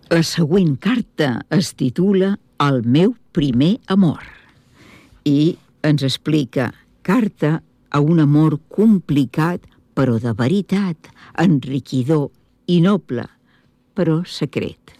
La següent carta es titula El meu primer amor i ens explica carta a un amor complicat, però de veritat, enriquidor i noble, però secret.